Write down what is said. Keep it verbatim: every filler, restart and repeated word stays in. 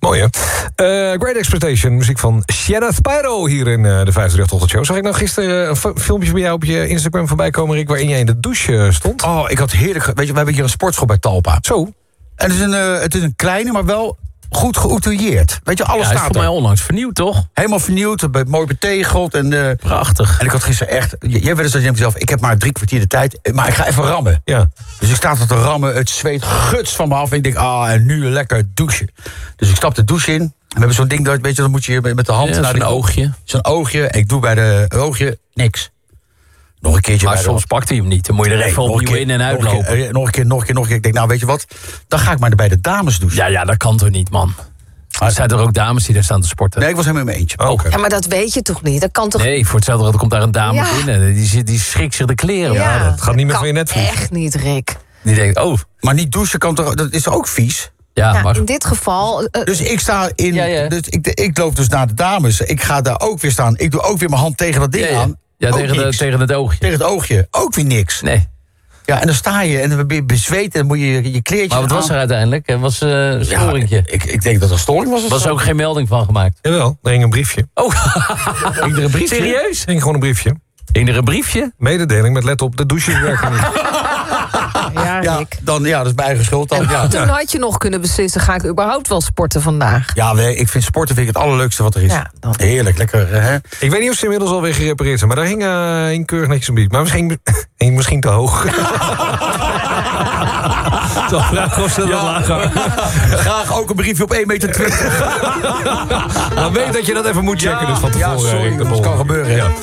Mooi, hè? Uh, Great Expectation, muziek van Sienna Spyro hier in uh, de vijfhonderddertig-ochtendshow. Zag ik nou gisteren een f- filmpje bij jou op je Instagram voorbij komen, Rick, waarin jij in de douche stond? Oh, ik had heerlijk... Weet je, we hebben hier een sportschool bij Talpa. Zo. En het is een, uh, het is een kleine, maar wel goed geoutilleerd. Weet je, alles ja, staat is voor er. mij onlangs vernieuwd, toch? Helemaal vernieuwd, mooi betegeld. En, uh, Prachtig. En ik had gisteren echt... Jij weet eens dat je zelf, ik heb maar drie kwartier de tijd, maar ik ga even rammen. Ja. Dus ik sta er te rammen, het zweet guts van me af. En ik denk, ah, en nu lekker douchen. Dus ik stap de douche in. En we hebben zo'n ding, dat, weet je, dan moet je met de hand... Ja, naar zo'n die, oogje. Zo'n oogje. En ik doe bij de oogje niks. Nog een keertje Maar bij soms de... pakt hij hem niet. Dan moet je er Nee, even nog een opnieuw keer, in en nog een uitlopen. keer, eh, Nog een keer, nog een keer, nog een keer. Ik denk, nou, weet je wat? Dan ga ik maar bij de dames douchen. Ja, ja, dat kan toch niet, man? Er zijn er ook dames die daar staan te sporten? Nee, ik was helemaal in mijn eentje. Oh, okay. Ja, maar dat weet je toch niet? Dat kan toch... Nee, voor hetzelfde geld komt daar een dame Ja. binnen. Die, zit- die schrikt zich de kleren. Ja, Ja, dat gaat niet meer kan van je netvlies. Echt niet, Rick. Die denkt, oh, Maar niet douchen kan toch, dat is toch ook vies? ja, Ja, maar... in dit geval... uh, Dus ik sta in. Ja, ja. Dus ik, ik loop dus naar de dames. Ik ga daar ook weer staan. Ik doe ook weer mijn hand tegen dat ding Ja, ja. aan. Ja, Ook tegen, de, niks. tegen het oogje. Tegen het oogje. Ook weer niks. Nee. Ja, en dan sta je en dan ben je bezweet en dan moet je je kleertje Maar wat was er uiteindelijk? Het was uh, een storingje. Ik, ik denk dat er een storing was. of Was zo. er ook geen melding van gemaakt? Jawel, er hing een briefje. Oh, Ging er een briefje? serieus? Er hing gewoon een briefje. Hing er een briefje? Mededeling met let op, de douche werkt niet. ja, Ja, Rick. dan, ja, dat is mijn eigen schuld dan. Ja, Toen had je nog kunnen beslissen, ga ik überhaupt wel sporten vandaag? ja nee, ik vind sporten vind ik het allerleukste wat er is. Ja, dan. Heerlijk, lekker. Hè? Ik weet niet of ze inmiddels alweer gerepareerd zijn, maar daar hing, uh, hing keurig netjes een brief. Maar misschien, hing misschien te hoog. Toch, vraag of ze dat lager. Graag ook een briefje op één meter twintig. Dan weet dat je dat even moet checken. Dus van Ja, tevoren. sorry, Rick, de dat Bol. kan gebeuren. Ja.